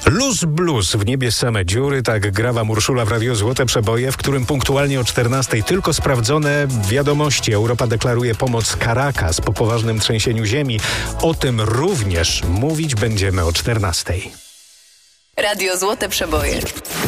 Luz blues, w niebie same dziury, tak gra wam Urszula w Radio Złote Przeboje, w którym punktualnie o 14:00 tylko sprawdzone wiadomości. Europa deklaruje pomoc Caracas po poważnym trzęsieniu ziemi. O tym również mówić będziemy o 14:00. Radio Złote Przeboje.